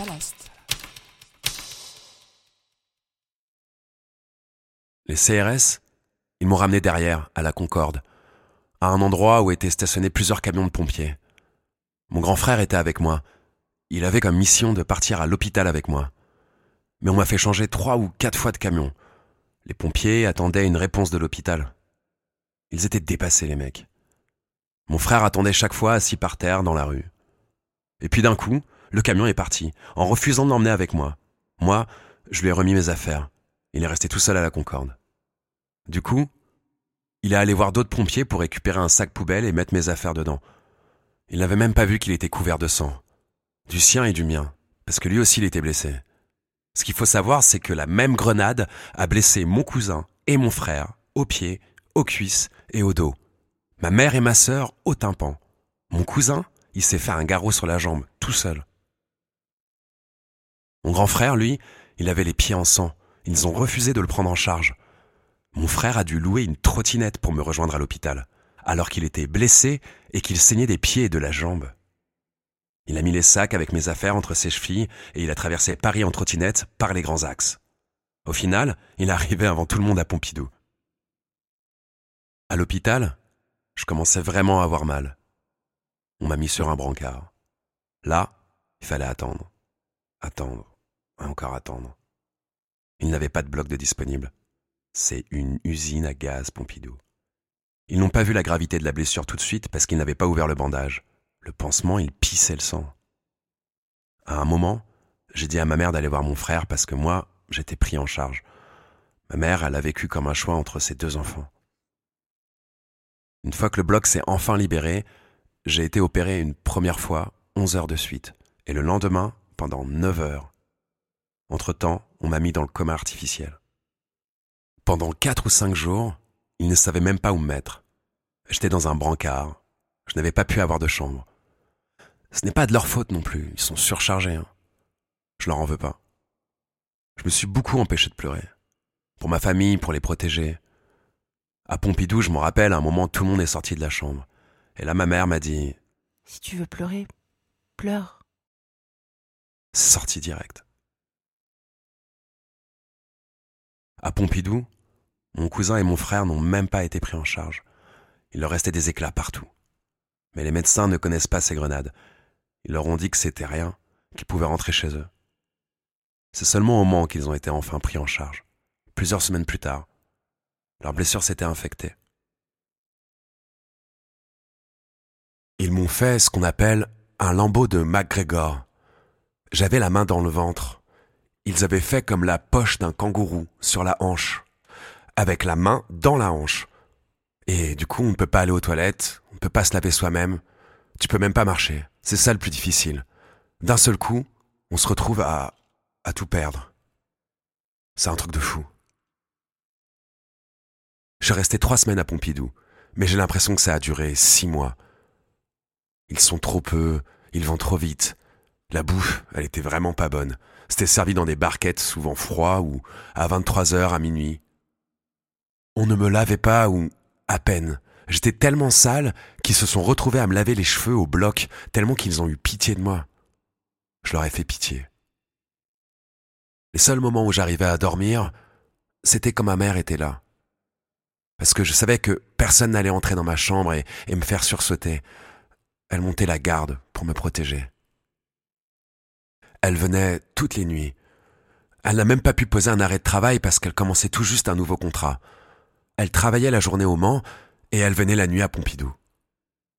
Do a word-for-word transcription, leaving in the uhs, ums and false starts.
Ballast. Les C R S, ils m'ont ramené derrière, à la Concorde, à un endroit où étaient stationnés plusieurs camions de pompiers. Mon grand frère était avec moi. Il avait comme mission de partir à l'hôpital avec moi. Mais on m'a fait changer trois ou quatre fois de camion. Les pompiers attendaient une réponse de l'hôpital. Ils étaient dépassés, les mecs. Mon frère attendait chaque fois assis par terre dans la rue. Et puis d'un coup, le camion est parti, en refusant de l'emmener avec moi. Moi, je lui ai remis mes affaires. Il est resté tout seul à la Concorde. Du coup, il est allé voir d'autres pompiers pour récupérer un sac poubelle et mettre mes affaires dedans. Il n'avait même pas vu qu'il était couvert de sang. Du sien et du mien, parce que lui aussi il était blessé. Ce qu'il faut savoir, c'est que la même grenade a blessé mon cousin et mon frère, aux pieds, aux cuisses et au dos. Ma mère et ma sœur au tympan. Mon cousin, il s'est fait un garrot sur la jambe, tout seul. Mon grand frère, lui, il avait les pieds en sang. Ils ont refusé de le prendre en charge. Mon frère a dû louer une trottinette pour me rejoindre à l'hôpital, alors qu'il était blessé et qu'il saignait des pieds et de la jambe. Il a mis les sacs avec mes affaires entre ses chevilles et il a traversé Paris en trottinette par les grands axes. Au final, il est arrivé avant tout le monde à Pompidou. À l'hôpital, je commençais vraiment à avoir mal. On m'a mis sur un brancard. Là, il fallait attendre. Attendre. Et encore attendre. Il n'avait pas de bloc de disponible. C'est une usine à gaz, Pompidou. Ils n'ont pas vu la gravité de la blessure tout de suite parce qu'ils n'avaient pas ouvert le bandage. Le pansement, il pissait le sang. À un moment, j'ai dit à ma mère d'aller voir mon frère parce que moi, j'étais pris en charge. Ma mère, elle a vécu comme un choix entre ses deux enfants. Une fois que le bloc s'est enfin libéré, j'ai été opéré une première fois, onze heures de suite, et le lendemain, pendant neuf heures. Entre-temps, on m'a mis dans le coma artificiel. Pendant quatre ou cinq jours, ils ne savaient même pas où me mettre. J'étais dans un brancard. Je n'avais pas pu avoir de chambre. Ce n'est pas de leur faute non plus. Ils sont surchargés. Hein. Je leur en veux pas. Je me suis beaucoup empêché de pleurer. Pour ma famille, pour les protéger. À Pompidou, je me rappelle, à un moment, tout le monde est sorti de la chambre. Et là, ma mère m'a dit « Si tu veux pleurer, pleure. » C'est sorti direct. À Pompidou, mon cousin et mon frère n'ont même pas été pris en charge. Il leur restait des éclats partout. Mais les médecins ne connaissent pas ces grenades. Ils leur ont dit que c'était rien, qu'ils pouvaient rentrer chez eux. C'est seulement au Mans qu'ils ont été enfin pris en charge. Plusieurs semaines plus tard, leurs blessures s'étaient infectées. Ils m'ont fait ce qu'on appelle un lambeau de McGregor. J'avais la main dans le ventre. Ils avaient fait comme la poche d'un kangourou sur la hanche, avec la main dans la hanche. Et du coup, on ne peut pas aller aux toilettes, on ne peut pas se laver soi-même, tu peux même pas marcher. C'est ça le plus difficile. D'un seul coup, on se retrouve à, à tout perdre. C'est un truc de fou. Je suis resté trois semaines à Pompidou, mais j'ai l'impression que ça a duré six mois. Ils sont trop peu, ils vont trop vite. La bouffe, elle était vraiment pas bonne. C'était servi dans des barquettes souvent froides ou à vingt-trois heures à minuit. On ne me lavait pas ou à peine. J'étais tellement sale qu'ils se sont retrouvés à me laver les cheveux au bloc, tellement qu'ils ont eu pitié de moi. Je leur ai fait pitié. Les seuls moments où j'arrivais à dormir, c'était quand ma mère était là. Parce que je savais que personne n'allait entrer dans ma chambre et, et me faire sursauter. Elle montait la garde pour me protéger. Elle venait toutes les nuits. Elle n'a même pas pu poser un arrêt de travail parce qu'elle commençait tout juste un nouveau contrat. Elle travaillait la journée au Mans et elle venait la nuit à Pompidou.